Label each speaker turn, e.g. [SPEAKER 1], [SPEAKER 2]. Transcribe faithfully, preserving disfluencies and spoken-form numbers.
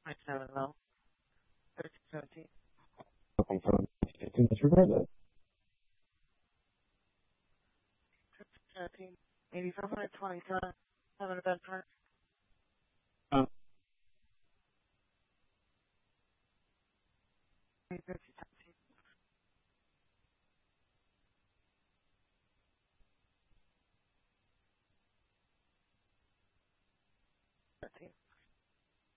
[SPEAKER 1] twenty-seven, well, thirteen, seventeen,
[SPEAKER 2] Okay, so fifteen, disregard that.
[SPEAKER 1] seventeen, eighty-five hundred twenty-seven, having a bad part.
[SPEAKER 2] Uh,
[SPEAKER 1] fifty, seventeen, thirteen.